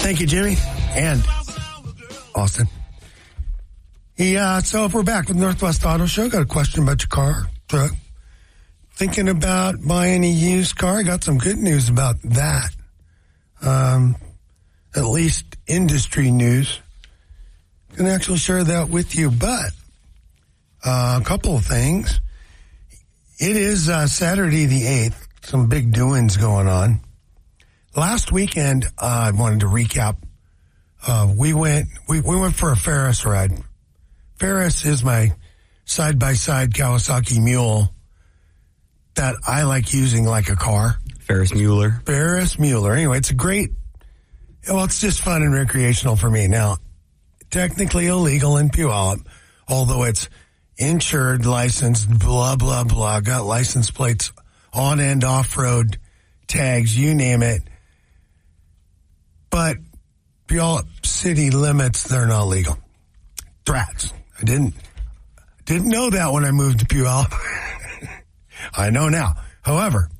Thank you, Jimmy. And Austin. So if we're back with Northwest Auto Show, got a question about your car, truck. Thinking about buying a used car? Got some good news about that. At least industry news. Can actually share that with you, but a couple of things. It is Saturday the 8th. Some big doings going on. Last weekend, I wanted to recap. We went for a Ferris ride. Ferris is my side-by-side Kawasaki mule that I like using like a car. Ferris Mueller. Anyway, it's it's just fun and recreational for me. Now, technically illegal in Puyallup, although it's insured, licensed, blah, blah, blah, got license plates, on and off-road tags, you name it. But Puyallup city limits, they're not legal. Drats. I didn't know that when I moved to Puyallup. I know now. However,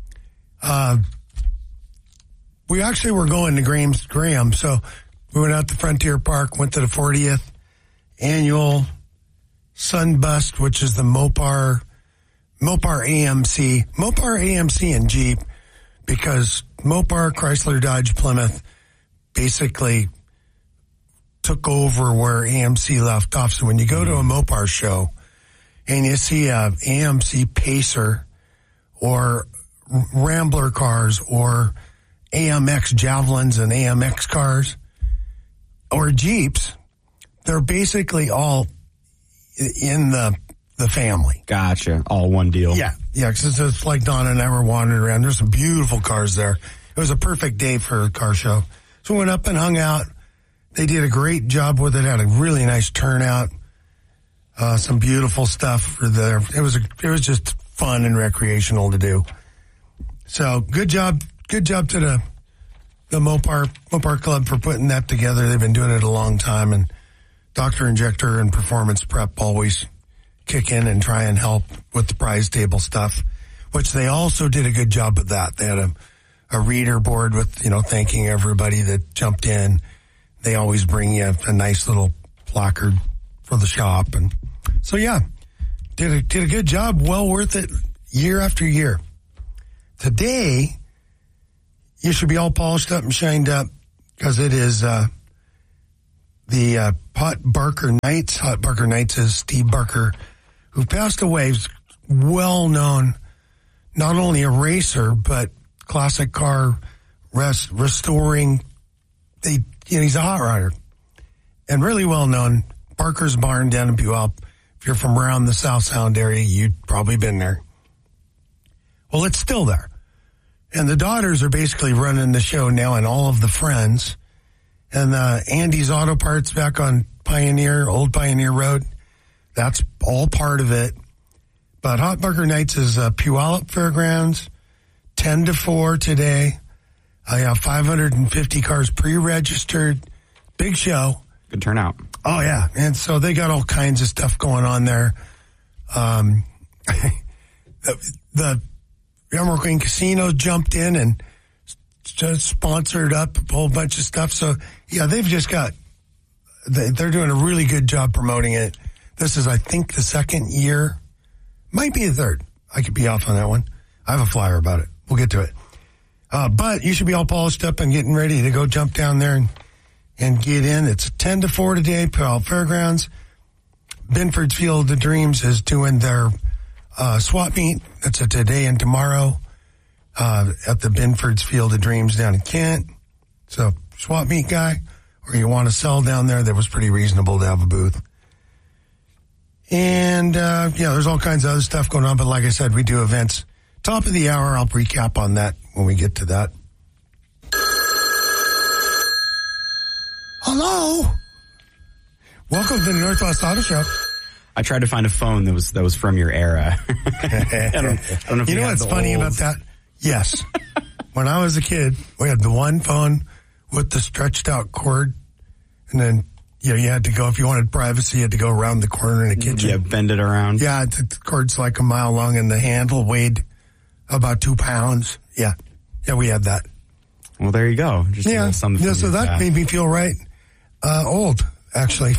we actually were going to Graham, so we went out to Frontier Park, went to the 40th annual Sunbust, which is the Mopar AMC and Jeep, because Mopar, Chrysler, Dodge, Plymouth basically took over where AMC left off. So when you go to a Mopar show and you see a AMC Pacer or Rambler cars or AMX Javelins and AMX cars or Jeeps, they're basically all in the family. Gotcha. All one deal. Yeah, because it's like Donna and I were wandering around. There's some beautiful cars there. It was a perfect day for a car show. So we went up and hung out. They did a great job with it. Had a really nice turnout. Some beautiful stuff for there. It was just fun and recreational to do. So good job to the Mopar Club for putting that together. They've been doing it a long time, and Dr. Injector and Performance Prep always kick in and try and help with the prize table stuff, which they also did a good job of that. They had a reader board with, thanking everybody that jumped in. They always bring you a nice little placard for the shop. And so, yeah, did a good job. Well worth it year after year. Today, you should be all polished up and shined up because it is the Hot Barker Nights. Hot Barker Nights is Steve Barker, who passed away. He's well-known, not only a racer, but classic car restoring. He's a hot rodder and really well-known. Barker's Barn down in Puyallup. If you're from around the South Sound area, you've probably been there. Well, it's still there. And the daughters are basically running the show now and all of the friends. And Andy's Auto Parts back on Old Pioneer Road. That's all part of it. But Hot Barker Nights is Puyallup Fairgrounds, 10 to 4 today. I have 550 cars pre-registered. Big show. Good turnout. Oh, yeah. And so they got all kinds of stuff going on there. The Emerald Queen Casino jumped in and just sponsored up a whole bunch of stuff. So, yeah, they've just they're doing a really good job promoting it. This is, I think, the second year. Might be the third. I could be off on that one. I have a flyer about it. We'll get to it. But you should be all polished up and getting ready to go jump down there and get in. It's 10 to 4 today, Puyallup Fairgrounds. Binford's Field of Dreams is doing their swap meet. That's a today and tomorrow at the Binford's Field of Dreams down in Kent. So, swap meet guy, or you want to sell down there, that was pretty reasonable to have a booth. And, there's all kinds of other stuff going on. But like I said, we do events. Top of the hour, I'll recap on that when we get to that. Hello. Welcome to the Northwest Auto Show. I tried to find a phone that was from your era. I don't know if you know what's funny about that? Yes. When I was a kid, we had the one phone with the stretched out cord, and then you had to go, if you wanted privacy, you had to go around the corner in the kitchen. Yeah, bend it around. Yeah, the cord's like a mile long, and the handle weighed about 2 pounds. Yeah, we had that. Well, there you go. Just a little something. Yeah, so that made me feel right old, actually.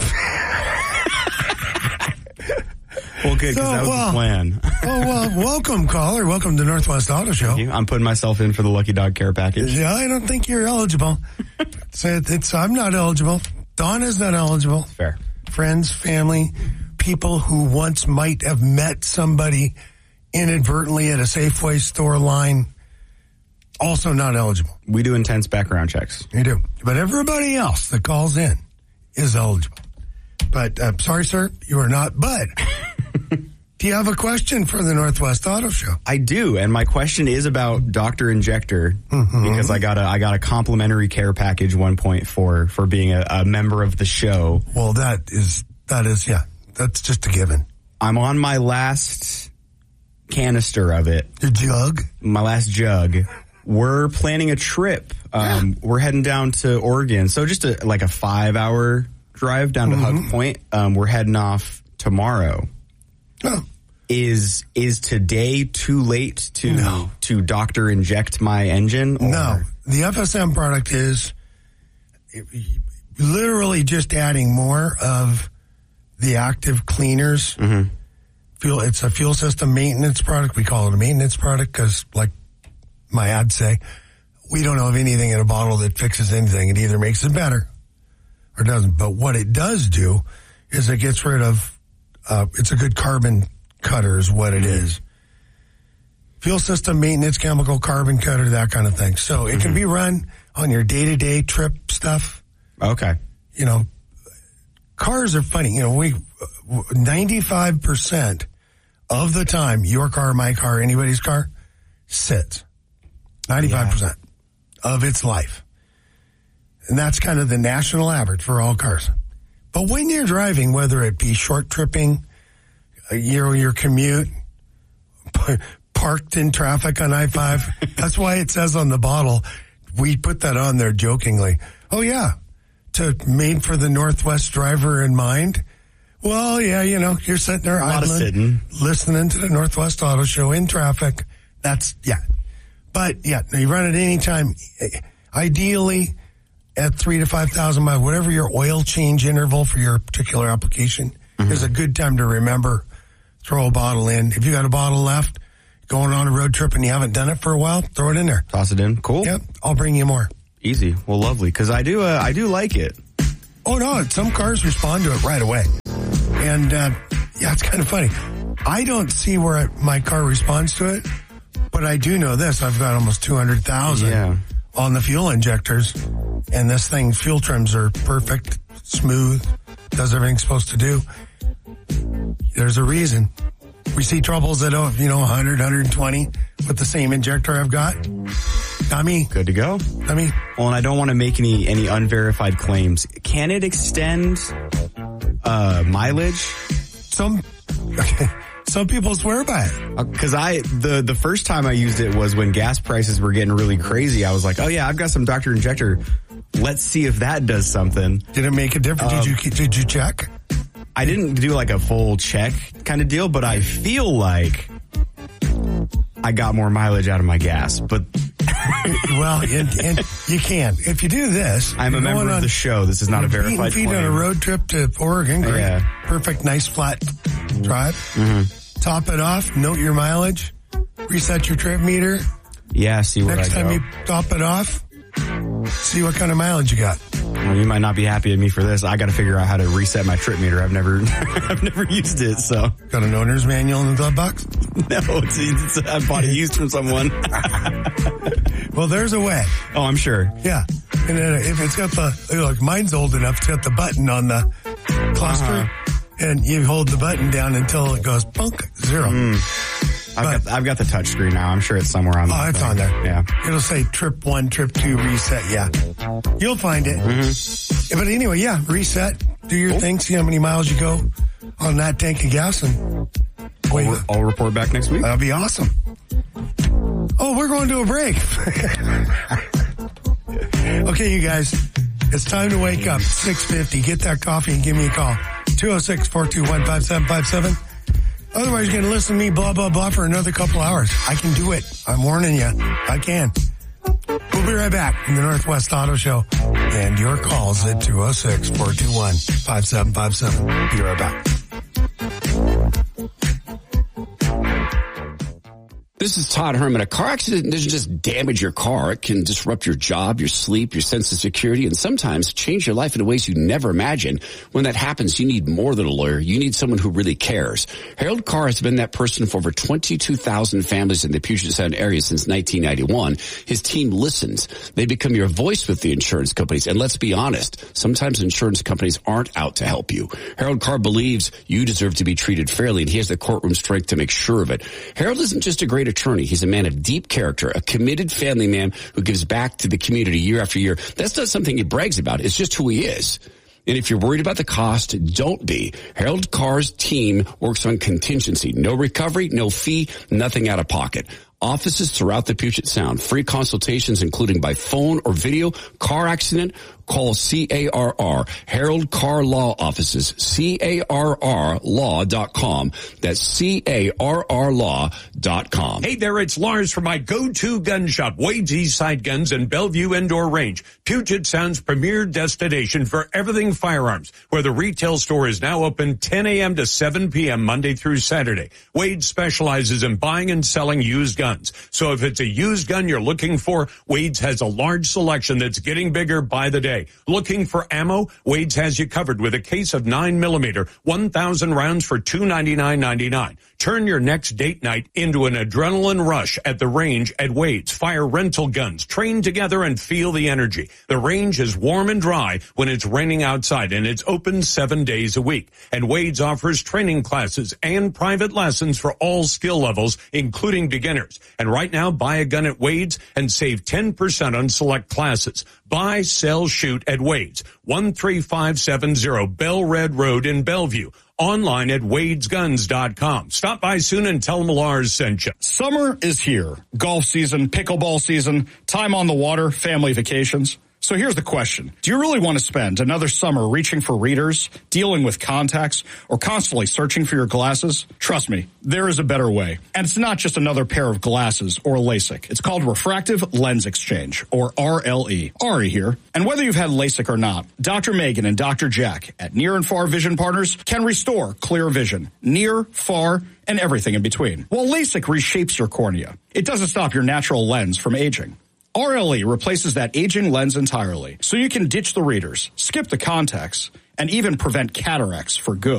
Well, good, because that was the plan. Well, welcome, caller. Welcome to Northwest Auto Show. I'm putting myself in for the Lucky Dog Care Package. Yeah, I don't think you're eligible. I'm not eligible. Donna's not eligible. Fair. Friends, family, people who once might have met somebody inadvertently at a Safeway store line, also not eligible. We do intense background checks. You do. But everybody else that calls in is eligible. But sorry, sir, you are not. But do you have a question for the Northwest Auto Show? I do, and my question is about Dr. Injector, because I got a complimentary care package 1 for being a member of the show. Well, that's just a given. I'm on my last canister of it. The jug? My last jug. We're planning a trip. We're heading down to Oregon, so just a 5-hour drive down to Hug Point. We're heading off tomorrow. Oh. Is today too late to doctor inject my engine? Or? No. The FSM product is literally just adding more of the active cleaners. It's a fuel system maintenance product. We call it a maintenance product because, like my ads say, we don't know of anything in a bottle that fixes anything. It either makes it better or doesn't. But what it does do is it gets rid of, it's a good carbon cutter is what it is. Fuel system maintenance, chemical carbon cutter, that kind of thing. So it can be run on your day-to-day trip stuff. Okay. Cars are funny. 95% of the time, your car, my car, anybody's car, sits. 95% of its life. And that's kind of the national average for all cars. But when you're driving, whether it be short tripping, your commute, parked in traffic on I-5, that's why it says on the bottle, we put that on there jokingly. Oh, yeah, made for the Northwest driver in mind. Well, yeah, you're sitting there idling, listening to the Northwest Auto Show in traffic. But, you run it anytime, ideally at 3,000 to 5,000 miles, whatever your oil change interval for your particular application is a good time to remember. Throw a bottle in. If you got a bottle left, going on a road trip and you haven't done it for a while, throw it in there. Toss it in. Cool. Yep. I'll bring you more. Easy. Well, lovely. Because I do like it. Oh, no. Some cars respond to it right away. And, it's kind of funny. I don't see where my car responds to it, but I do know this. I've got almost 200,000 on the fuel injectors, and this thing, fuel trims are perfect, smooth, does everything it's supposed to do. There's a reason. We see troubles at 100, 120 with the same injector I've got. Not me. Good to go. Not me. Well, and I don't want to make any unverified claims. Can it extend mileage? Some people swear by it. Because the first time I used it was when gas prices were getting really crazy. I was like, oh yeah, I've got some Dr. Injector. Let's see if that does something. Did it make a difference? Did you check? I didn't do like a full check kind of deal, but I feel like I got more mileage out of my gas. But well, and you can. If you do this, I'm a member of the show. This is not a verified claim. On a road trip to Oregon. Great. Yeah. Perfect, nice flat drive. Top it off. Note your mileage. Reset your trip meter. Yeah, see where Next time you top it off, see what kind of mileage you got. Well, you might not be happy at me for this. I got to figure out how to reset my trip meter. I've never used it. So got an owner's manual in the glove box? No, I bought it used from someone. Well, there's a way. Oh, I'm sure. Yeah, and then if it's got mine's old enough, it's got the button on the cluster, and you hold the button down until it goes punk 0. I've got the touch screen now. I'm sure it's somewhere on there. Oh, it's on there. Yeah. It'll say trip 1, trip 2, reset. Yeah. You'll find it. But anyway, reset. Do your thing. See how many miles you go on that tank of gas. And I'll report back next week. That'll be awesome. Oh, we're going to a break. Okay, you guys. It's time to wake up. 6:50. Get that coffee and give me a call. 206-421-5757. Otherwise, you're going to listen to me blah, blah, blah for another couple hours. I can do it. I'm warning you. I can. We'll be right back in the Northwest Auto Show. And your calls at 206-421-5757. Be right back. This is Todd Herman. A car accident doesn't just damage your car. It can disrupt your job, your sleep, your sense of security, and sometimes change your life in ways you never imagined. When that happens, you need more than a lawyer. You need someone who really cares. Harold Carr has been that person for over 22,000 families in the Puget Sound area since 1991. His team listens. They become your voice with the insurance companies. And let's be honest, sometimes insurance companies aren't out to help you. Harold Carr believes you deserve to be treated fairly, and he has the courtroom strength to make sure of it. Harold isn't just a great attorney. He's a man of deep character, a committed family man who gives back to the community year after year. That's not something he brags about. It's just who he is. And if you're worried about the cost, don't be. Harold Carr's team works on contingency. No recovery, no fee, nothing out of pocket. Offices throughout the Puget Sound. Free consultations, including by phone or video. Car accident, call CARR. Harold Carr Law Offices. CARRlaw.com. That's CARRlaw.com. Hey there, it's Lars from my go-to gun shop, Wade's Eastside Guns and Bellevue Indoor Range. Puget Sound's premier destination for everything firearms, where the retail store is now open 10 a.m. to 7 p.m. Monday through Saturday. Wade specializes in buying and selling used guns. So if it's a used gun you're looking for, Wade's has a large selection that's getting bigger by the day. Looking for ammo? Wade's has you covered with a case of 9mm, 1,000 rounds for $299.99. Turn your next date night into an adrenaline rush at the range at Wade's. Fire rental guns. Train together and feel the energy. The range is warm and dry when it's raining outside, and it's open 7 days a week. And Wade's offers training classes and private lessons for all skill levels, including beginners. And right now, buy a gun at Wade's and save 10% on select classes. Buy, sell, shoot at Wade's. 13570 Bell Red Road in Bellevue. Online at wadesguns.com. Stop by soon and tell them Lars sent you. Summer is here. Golf season, pickleball season, time on the water, family vacations. So here's the question. Do you really want to spend another summer reaching for readers, dealing with contacts, or constantly searching for your glasses? Trust me, there is a better way. And it's not just another pair of glasses or LASIK. It's called Refractive Lens Exchange, or RLE. Ari here. And whether you've had LASIK or not, Dr. Megan and Dr. Jack at Near and Far Vision Partners can restore clear vision. Near, far, and everything in between. While LASIK reshapes your cornea, it doesn't stop your natural lens from aging. RLE replaces that aging lens entirely, so you can ditch the readers, skip the contacts, and even prevent cataracts for good.